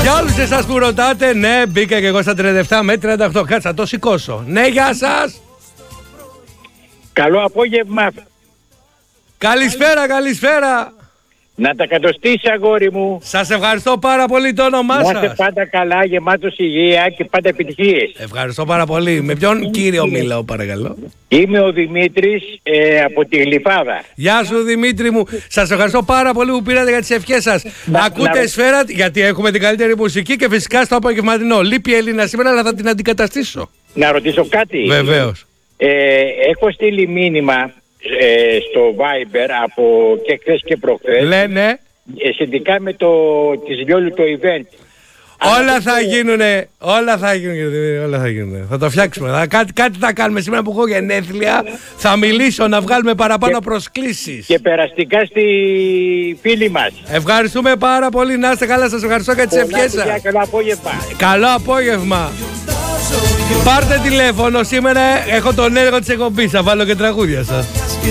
Για όλους εσάς που ρωτάτε, ναι, μπήκα και εγώ στα 37 με 38. Κάτσα, το σηκώσω. Ναι, γεια σας. Καλό απόγευμα. Καλησπέρα, καλησπέρα. Να τα κατοστήσει, αγόρι μου. Σας ευχαριστώ πάρα πολύ, το όνομά Να σας. είστε πάντα καλά, γεμάτος υγεία και πάντα επιτυχίες. Ευχαριστώ πάρα πολύ. Με ποιον κύριο μιλάω, παρακαλώ? Είμαι ο Δημήτρης από τη Γλυφάδα. Γεια σου, Δημήτρη μου. Σας ευχαριστώ πάρα πολύ που πήρατε για τις ευχές σας. Ακούτε Σφαίρα, γιατί έχουμε την καλύτερη μουσική και φυσικά στο απογευματινό. Λείπει η Έλληνα σήμερα, αλλά θα την αντικαταστήσω. Να ρωτήσω κάτι. Βεβαίως. Έχω στείλει μήνυμα στο Viber από και χθες και προχθές. Λένε. Σχετικά με της Λιόλου το event. Όλα θα γίνουνε, όλα θα γίνουνε. Θα το φτιάξουμε. Κάτι θα κάνουμε σήμερα που έχω γενέθλια. Θα μιλήσω να βγάλουμε παραπάνω προσκλήσεις. Και περαστικά στη φίλη μας. Ευχαριστούμε πάρα πολύ. Να είστε καλά, σας ευχαριστώ για τις ευχές σας. Καλό απόγευμα. Καλό απόγευμα. Πάρτε τηλέφωνο, σήμερα έχω τον έργο της εκπομπής. Θα βάλω και τραγούδια σας.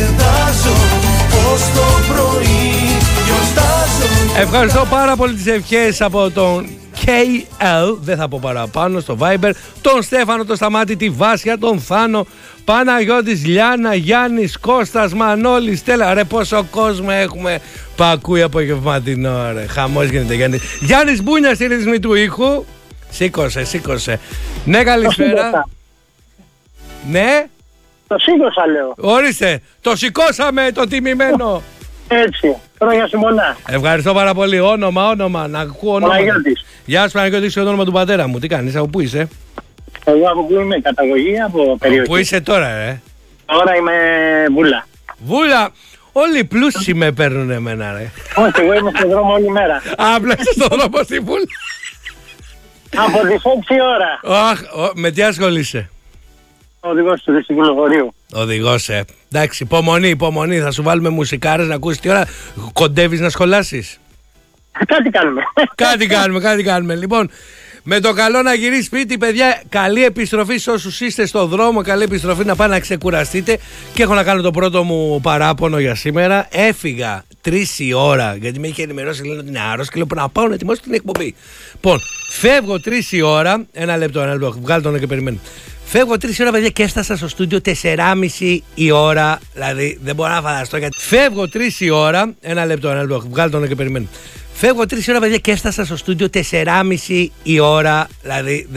Ευχαριστώ πάρα πολύ τις ευχές από τον KL, δεν θα πω παραπάνω, στο Viber, τον Στέφανο, τον Σταμάτη, τη Βάσια, τον Θάνο, Παναγιώτης, Λιάννα, Γιάννης, Κώστας, Μανώλης, Στέλλα. Ρε πόσο κόσμο έχουμε που ακούει απογευματινό, ρε. Χαμός γίνεται, Γιάννη. Γιάννης Μπούνια στη ρυθμή του ήχου. Σήκωσε. Ναι, καλησπέρα. Ναι. Το σήκωσα, λέω. Ορίστε, το σηκώσαμε το τιμημένο. Έτσι, χρόνια σου πολλά. Ευχαριστώ πάρα πολύ. Όνομα, να ακούω όνομα. Παναγιώτης. Γεια σου, Παναγιώτη, το όνομα του πατέρα μου. Τι κάνεις, από πού είσαι? Εγώ από πού είμαι, καταγωγή από περιοχή. Πού είσαι τώρα, ρε? Τώρα είμαι Βούλα. Βούλα. Όλοι οι πλούσιοι με παίρνουν εμένα, ρε. Όχι, εγώ είμαι στον δρόμο όλη μέρα. Απλά στον δρόμο στη Βούλα. Από τις 6 ώρα. Με τι ασχολείσαι? Οδηγός του Δυστυχού Λεωφορείου. Οδηγός, εντάξει, υπομονή. Θα σου βάλουμε μουσικάρες να ακούσεις τι ώρα. Κοντεύεις να σχολάσεις? Κάτι κάνουμε. Λοιπόν, με το καλό να γυρίσει σπίτι, παιδιά. Καλή επιστροφή σε όσους είστε στο δρόμο. Καλή επιστροφή, να πάνε να ξεκουραστείτε. Και έχω να κάνω το πρώτο μου παράπονο για σήμερα. Έφυγα 3 η ώρα, γιατί με είχε ενημερώσει, λένε ότι είναι άρρωστο, και λέω να πάω να ετοιμάσω την εκπομπή. Λοιπόν, φεύγω 3 η ώρα. Ένα λεπτό. Βγάλω τον και περιμένω. Φεύγω 3 η ώρα, παιδιά, και έφτασα στο στούντιο 4,5 η ώρα. Δηλαδή, δεν μπορώ να φανταστώ γιατί. Φεύγω 3 η ώρα. Ένα λεπτό. Βγάλω τον και περιμένω. Φεύγω 3 η ώρα, παιδιά, και έφτασα στο στούντιο 4,5 η ώρα. Δηλαδή,